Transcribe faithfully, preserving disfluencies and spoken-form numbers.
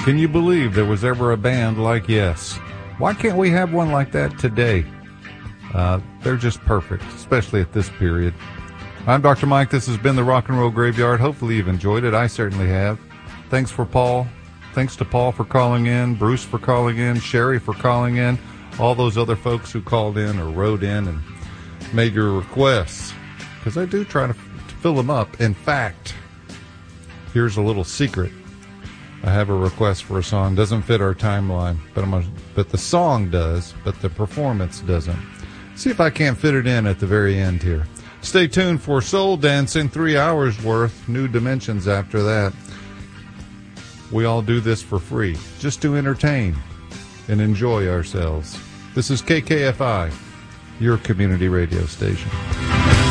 Can you believe there was ever a band like Yes? Why can't we have one like that today? Uh, they're just perfect, especially at this period. I'm Doctor Mike. This has been the Rock and Roll Graveyard. Hopefully you've enjoyed it. I certainly have. Thanks for Paul. Thanks to Paul for calling in, Bruce for calling in, Sherry for calling in, all those other folks who called in or wrote in and made your requests, because I do try to, to fill them up. In fact, here's a little secret. I have a request for a song. Doesn't fit our timeline, but I'm gonna, but the song does, but the performance doesn't. See if I can't fit it in at the very end here. Stay tuned for Soul Dancing, three hours worth, new dimensions after that. We all do this for free, just to entertain and enjoy ourselves. This is K K F I, your community radio station.